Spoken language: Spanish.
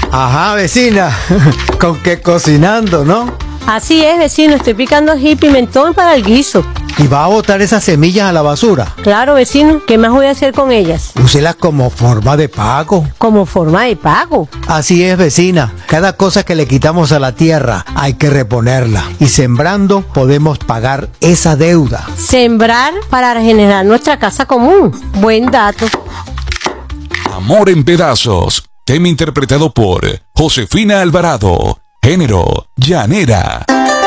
Ajá, vecina. Con que cocinando, ¿no? Así es, vecino, estoy picando ají y pimentón para el guiso. ¿Y va a botar esas semillas a la basura? Claro, vecino, ¿qué más voy a hacer con ellas? Úselas como forma de pago. Como forma de pago. Así es, vecina. Cada cosa que le quitamos a la tierra hay que reponerla. Y sembrando podemos pagar esa deuda. Sembrar para regenerar nuestra casa común. Buen dato. Amor en pedazos. Tema interpretado por Josefina Alvarado. Género, llanera.